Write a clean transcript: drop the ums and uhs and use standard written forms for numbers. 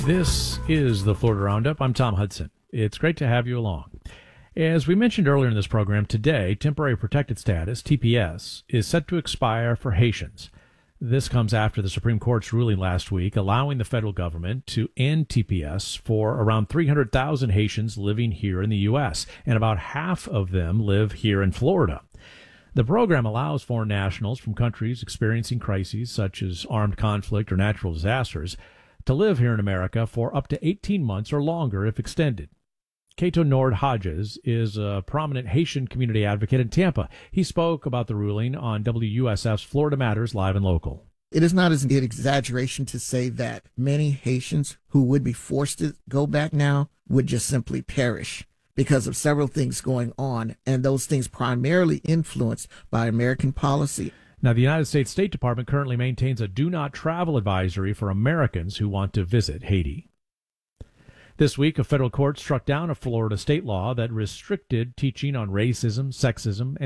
This is the Florida Roundup. I'm Tom Hudson. It's great to have you along. As we mentioned earlier in this program, today, temporary protected status, TPS, is set to expire for Haitians. This comes after the Supreme Court's ruling last week allowing the federal government to end TPS for around 300,000 Haitians living here in the U.S., and about half of them live here in Florida. The program allows foreign nationals from countries experiencing crises such as armed conflict or natural disasters to live here in America for up to 18 months or longer if extended. Cato Nord Hodges is a prominent Haitian community advocate in Tampa. He spoke about the ruling on WUSF's Florida Matters Live and Local. It is not an exaggeration to say that many Haitians who would be forced to go back now would just simply perish because of several things going on, and those things primarily influenced by American policy. Now, the United States State Department currently maintains a do-not-travel advisory for Americans who want to visit Haiti. This week, a federal court struck down a Florida state law that restricted teaching on racism, sexism, and